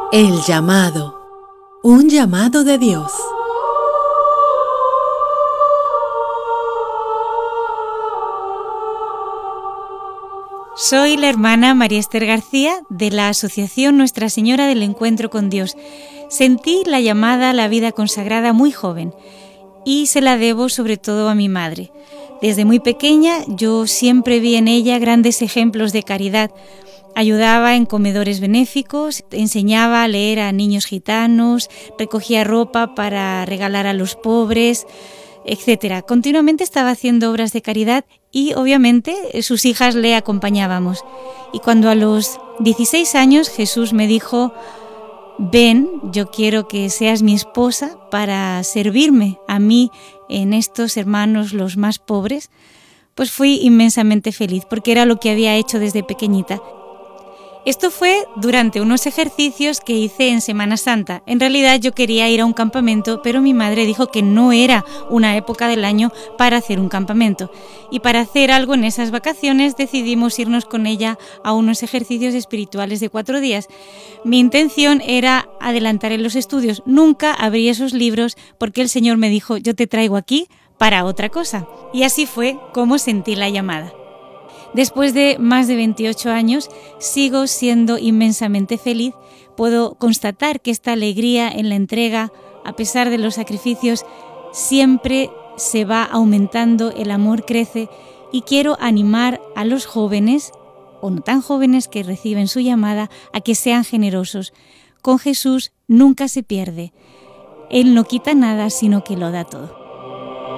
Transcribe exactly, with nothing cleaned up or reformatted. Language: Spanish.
El llamado. Un llamado de Dios. Soy la hermana María Esther García de la Asociación Nuestra Señora del Encuentro con Dios. Sentí la llamada a la vida consagrada muy joven y se la debo sobre todo a mi madre. Desde muy pequeña yo siempre vi en ella grandes ejemplos de caridad. Ayudaba en comedores benéficos, enseñaba a leer a niños gitanos, recogía ropa para regalar a los pobres, etcétera. Continuamente estaba haciendo obras de caridad y obviamente sus hijas le acompañábamos. Y cuando a los dieciséis años Jesús me dijo: ven, yo quiero que seas mi esposa para servirme a mí en estos hermanos los más pobres, pues fui inmensamente feliz porque era lo que había hecho desde pequeñita. Esto fue durante unos ejercicios que hice en Semana Santa. En realidad yo quería ir a un campamento, pero mi madre dijo que no era una época del año para hacer un campamento. Y para hacer algo en esas vacaciones decidimos irnos con ella a unos ejercicios espirituales de cuatro días. Mi intención era adelantar en los estudios. Nunca abrí esos libros porque el Señor me dijo: yo te traigo aquí para otra cosa. Y así fue como sentí la llamada. Después de más de veintiocho años, sigo siendo inmensamente feliz. Puedo constatar que esta alegría en la entrega, a pesar de los sacrificios, siempre se va aumentando, el amor crece, y quiero animar a los jóvenes, o no tan jóvenes que reciben su llamada, a que sean generosos. Con Jesús nunca se pierde. Él no quita nada, sino que lo da todo.